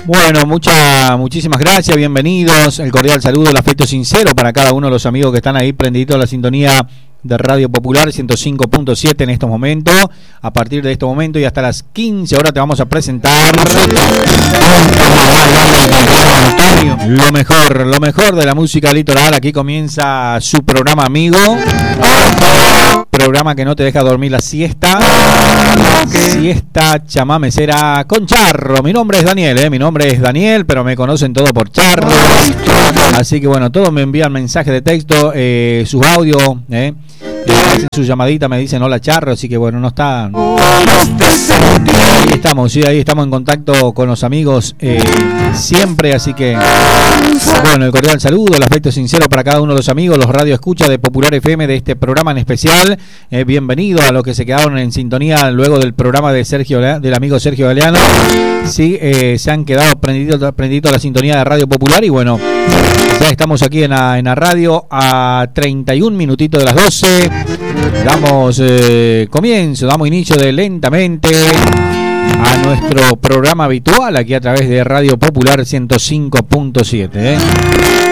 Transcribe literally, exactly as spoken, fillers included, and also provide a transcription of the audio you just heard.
Bueno, muchas, muchísimas gracias, bienvenidos. El cordial saludo, el afecto sincero para cada uno de los amigos que están ahí prendiditos a la sintonía de Radio Popular ciento cinco punto siete en estos momentos. A partir de este momento y hasta las quince horas te vamos a presentar lo mejor, lo mejor de la música litoral. Aquí comienza su programa amigo, programa que no te deja dormir la siesta, siesta chamamecera con Charro. Mi nombre es Daniel, eh, mi nombre es Daniel, pero me conocen todo por Charro. Así que bueno, todos me envían mensajes de texto, eh, sus audios, eh. hacen su llamadita, me dicen hola Charro, así que bueno, no está. Ahí estamos, sí, ahí estamos en contacto con los amigos eh, siempre, así que bueno, el cordial saludo, el afecto sincero para cada uno de los amigos, los radio escucha de Popular F M de este programa en especial. Eh, bienvenido a los que se quedaron en sintonía luego del programa de Sergio, del amigo Sergio Galeano. Sí, eh, se han quedado prendiditos, prendiditos a la sintonía de Radio Popular y bueno, ya estamos aquí en la, en la radio a treinta y un minutitos de las doce. Damos eh, comienzo, damos inicio de lentamente a nuestro programa habitual aquí a través de Radio Popular ciento cinco punto siete. ¿eh?